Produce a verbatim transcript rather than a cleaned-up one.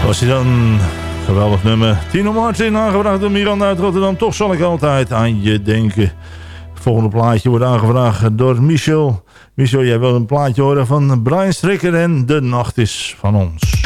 Was hij dan... Geweldig nummer. Tino Martin, aangevraagd door Miranda uit Rotterdam. Toch zal ik altijd aan je denken. Het volgende plaatje wordt aangevraagd door Michel. Michel, jij wil een plaatje horen van Brian Stricker en De Nacht is van ons.